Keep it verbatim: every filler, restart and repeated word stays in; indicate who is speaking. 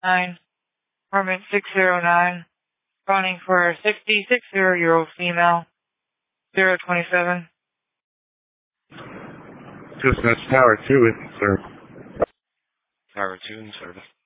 Speaker 1: nine, apartment six oh nine, running for a sixty-six-year-old female, zero twenty-seven.
Speaker 2: Dispatch Tower two in service.
Speaker 3: Tower two in service.